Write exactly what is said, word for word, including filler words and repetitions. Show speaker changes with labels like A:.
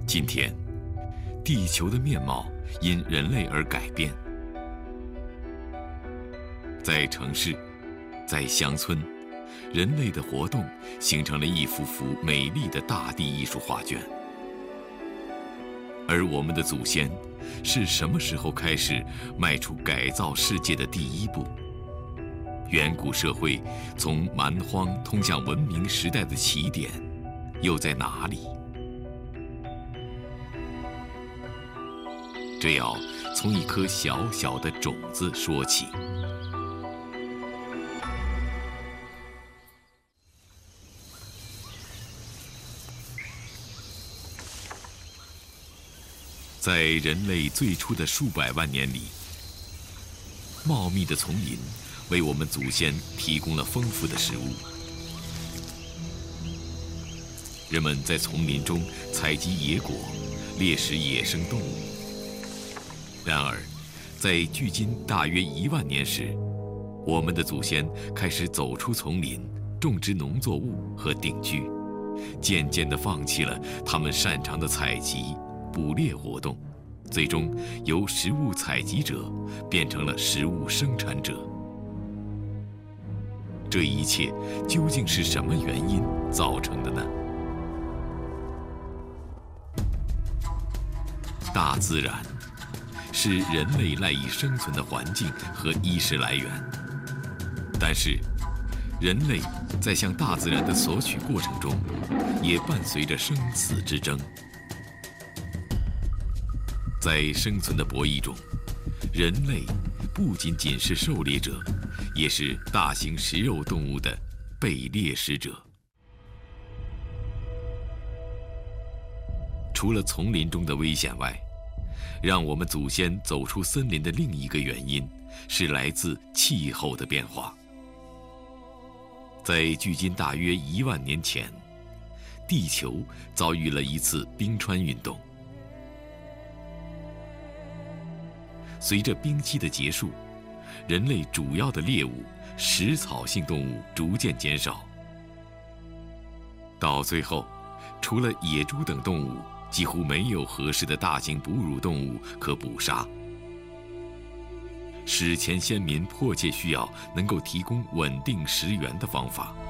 A: 今天，地球的面貌因人类而改变。在城市，在乡村，人类的活动形成了一幅幅美丽的大地艺术画卷。而我们的祖先是什么时候开始迈出改造世界的第一步？远古社会从蛮荒通向文明时代的起点又在哪里？这要从一颗小小的种子说起。在人类最初的数百万年里，茂密的丛林为我们祖先提供了丰富的食物。人们在丛林中采集野果，猎食野生动物。然而，在距今大约一万年时，我们的祖先开始走出丛林，种植农作物和定居，渐渐地放弃了他们擅长的采集、捕猎活动，最终由食物采集者变成了食物生产者。这一切究竟是什么原因造成的呢？大自然是人类赖以生存的环境和衣食来源，但是人类在向大自然的索取过程中，也伴随着生死之争。在生存的博弈中，人类不仅仅是狩猎者，也是大型食肉动物的被猎食者。除了丛林中的危险外，让我们祖先走出森林的另一个原因是来自气候的变化。在距今大约一万年前，地球遭遇了一次冰川运动。随着冰期的结束，人类主要的猎物食草性动物逐渐减少，到最后，除了野猪等动物，几乎没有合适的大型哺乳动物可捕杀。史前先民迫切需要能够提供稳定食源的方法。